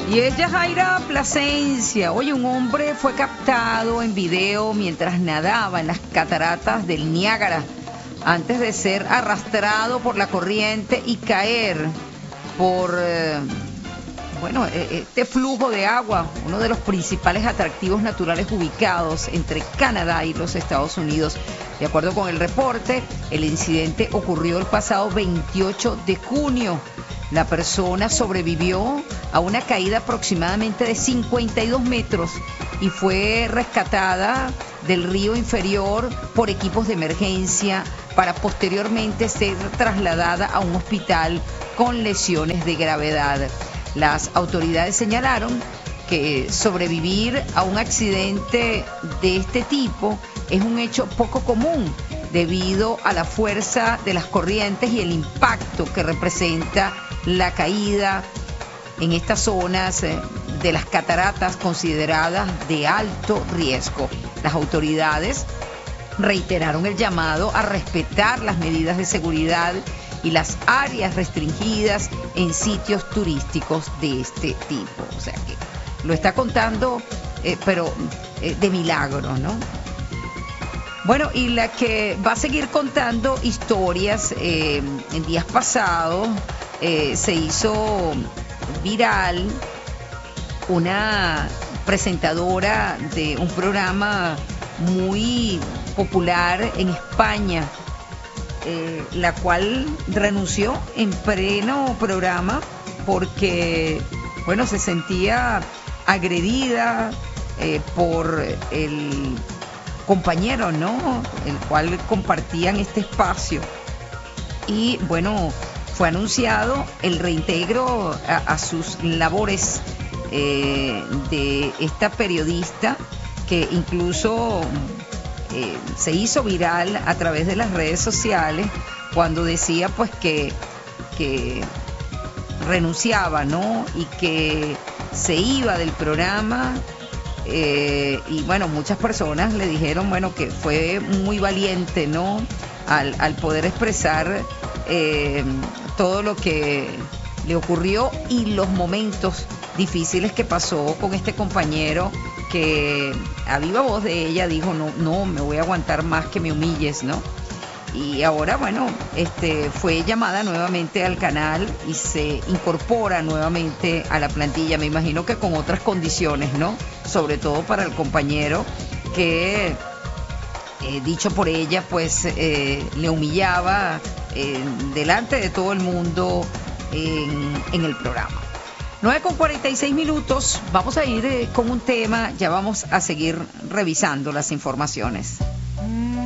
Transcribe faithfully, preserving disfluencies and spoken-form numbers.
Y es Yajaira Plasencia. Oye, un hombre fue captado en video mientras nadaba en las cataratas del Niágara antes de ser arrastrado por la corriente y caer por, eh, bueno, este flujo de agua, uno de los principales atractivos naturales ubicados entre Canadá y los Estados Unidos. De acuerdo con el reporte, el incidente ocurrió el pasado veintiocho de junio. La persona sobrevivió a una caída aproximadamente de cincuenta y dos metros y fue rescatada del río inferior por equipos de emergencia para posteriormente ser trasladada a un hospital con lesiones de gravedad. Las autoridades señalaron que sobrevivir a un accidente de este tipo es un hecho poco común debido a la fuerza de las corrientes y el impacto que representa la caída en estas zonas de las cataratas consideradas de alto riesgo. Las autoridades reiteraron el llamado a respetar las medidas de seguridad y las áreas restringidas en sitios turísticos de este tipo. O sea que lo está contando, eh, pero eh, de milagro, ¿no? Bueno, y la que va a seguir contando historias, eh, en días pasados eh, se hizo viral una presentadora de un programa muy popular en España, eh, la cual renunció en pleno programa porque, bueno, se sentía agredida eh, por el compañero, ¿no?, el cual compartían este espacio. Y bueno, fue anunciado el reintegro a, a sus labores eh, de esta periodista, que incluso eh, se hizo viral a través de las redes sociales cuando decía pues que, que renunciaba, ¿no?, y que se iba del programa. Eh, y bueno, muchas personas le dijeron, bueno, que fue muy valiente, ¿no?, al, al poder expresar eh, todo lo que le ocurrió y los momentos difíciles que pasó con este compañero, que a viva voz de ella dijo, no, no, me voy a aguantar más que me humilles, ¿no? Y ahora, bueno, este, fue llamada nuevamente al canal y se incorpora nuevamente a la plantilla, me imagino que con otras condiciones, ¿no? Sobre todo para el compañero que, eh, dicho por ella, pues eh, le humillaba eh, delante de todo el mundo en, en el programa. nueve con cuarenta y seis minutos, vamos a ir eh, con un tema, ya vamos a seguir revisando las informaciones. Mm.